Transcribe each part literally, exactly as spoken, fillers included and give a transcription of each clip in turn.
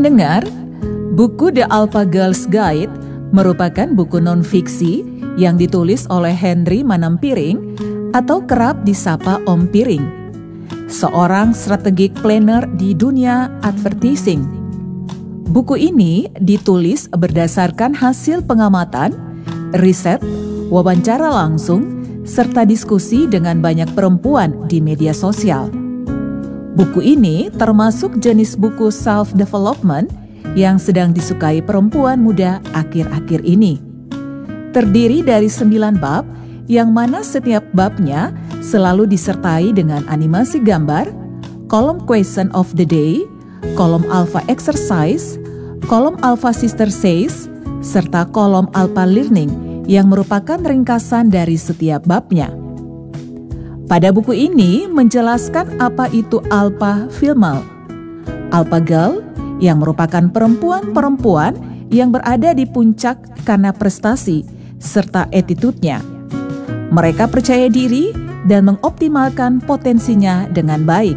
Pendengar, buku The Alpha Girls Guide merupakan buku non-fiksi yang ditulis oleh Henry Manampiring atau kerap disapa Om Piring, seorang strategic planner di dunia advertising. Buku ini ditulis berdasarkan hasil pengamatan, riset, wawancara langsung, serta diskusi dengan banyak perempuan di media sosial. Buku ini termasuk jenis buku self-development yang sedang disukai perempuan muda akhir-akhir ini. Terdiri dari sembilan bab, yang mana setiap babnya selalu disertai dengan animasi gambar, kolom question of the day, kolom alpha exercise, kolom alpha sister says, serta kolom alpha learning yang merupakan ringkasan dari setiap babnya. Pada buku ini menjelaskan apa itu alpha female, alpha girl yang merupakan perempuan-perempuan yang berada di puncak karena prestasi serta attitude-nya. Mereka percaya diri dan mengoptimalkan potensinya dengan baik.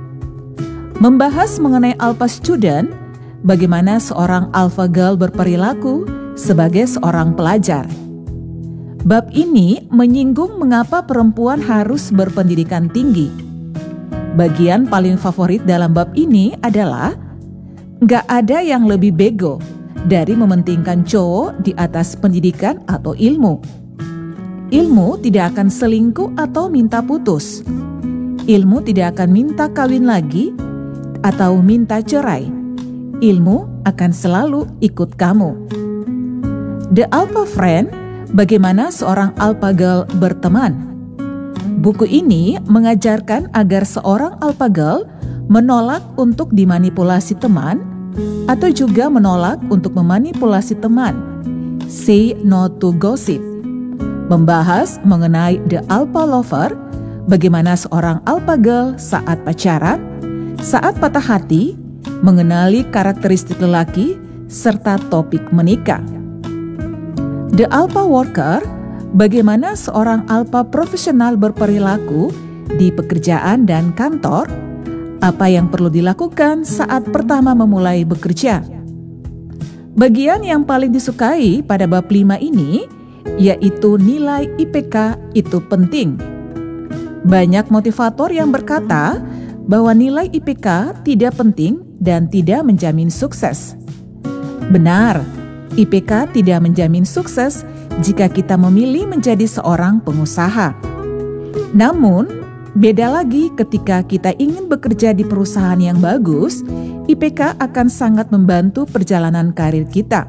Membahas mengenai alpha student, bagaimana seorang alpha girl berperilaku sebagai seorang pelajar. Bab ini menyinggung mengapa perempuan harus berpendidikan tinggi. Bagian paling favorit dalam bab ini adalah gak ada yang lebih bego dari mementingkan cowok di atas pendidikan atau ilmu. Ilmu tidak akan selingkuh atau minta putus. Ilmu tidak akan minta kawin lagi atau minta cerai. Ilmu akan selalu ikut kamu. The Alpha Friend, bagaimana seorang alpha girl berteman. Buku ini mengajarkan agar seorang alpha girl menolak untuk dimanipulasi teman atau juga menolak untuk memanipulasi teman. Say no to gossip. Membahas mengenai the alpha lover, bagaimana seorang alpha girl saat pacaran, saat patah hati, mengenali karakteristik lelaki, serta topik menikah. The Alpha Worker, bagaimana seorang alpha profesional berperilaku di pekerjaan dan kantor, apa yang perlu dilakukan saat pertama memulai bekerja. Bagian yang paling disukai pada bab lima ini, yaitu nilai I P K itu penting. Banyak motivator yang berkata bahwa nilai I P K tidak penting dan tidak menjamin sukses. Benar, I P K tidak menjamin sukses jika kita memilih menjadi seorang pengusaha. Namun, beda lagi ketika kita ingin bekerja di perusahaan yang bagus, I P K akan sangat membantu perjalanan karir kita.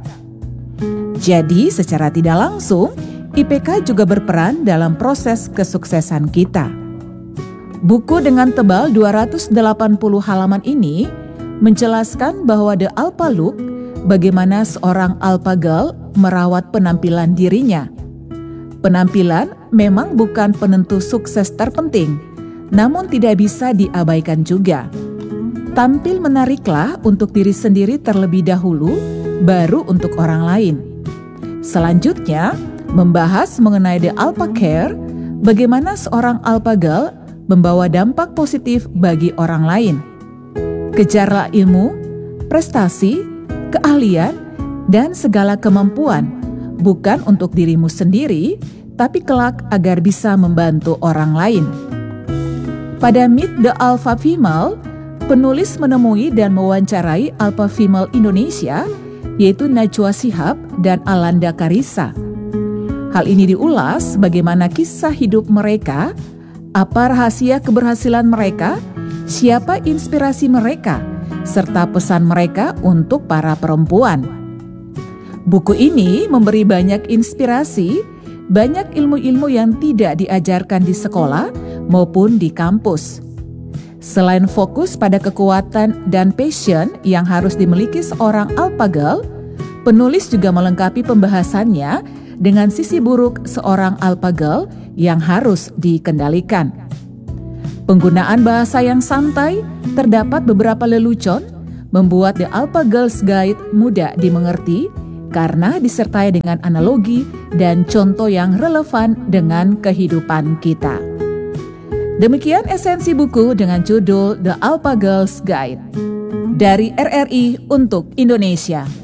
Jadi, secara tidak langsung, I P K juga berperan dalam proses kesuksesan kita. Buku dengan tebal dua ratus delapan puluh halaman ini menjelaskan bahwa The Alpha Look, bagaimana seorang alpha girl merawat penampilan dirinya. Penampilan memang bukan penentu sukses terpenting, namun tidak bisa diabaikan juga. Tampil menariklah untuk diri sendiri terlebih dahulu, baru untuk orang lain. Selanjutnya, membahas mengenai The Alpha Care, bagaimana seorang alpha girl membawa dampak positif bagi orang lain. Kejarlah ilmu, prestasi, keahlian, dan segala kemampuan, bukan untuk dirimu sendiri, tapi kelak agar bisa membantu orang lain. Pada Meet the Alpha Female, penulis menemui dan mewawancarai alpha female Indonesia, yaitu Najwa Shihab dan Alanda Karissa. Hal ini diulas bagaimana kisah hidup mereka, apa rahasia keberhasilan mereka, siapa inspirasi mereka, serta pesan mereka untuk para perempuan. Buku ini memberi banyak inspirasi, banyak ilmu-ilmu yang tidak diajarkan di sekolah maupun di kampus. Selain fokus pada kekuatan dan passion yang harus dimiliki seorang alpha girl, penulis juga melengkapi pembahasannya dengan sisi buruk seorang alpha girl yang harus dikendalikan. Penggunaan bahasa yang santai, terdapat beberapa lelucon, membuat The Alpha Girls Guide mudah dimengerti karena disertai dengan analogi dan contoh yang relevan dengan kehidupan kita. Demikian esensi buku dengan judul The Alpha Girls Guide. dari R R I untuk Indonesia.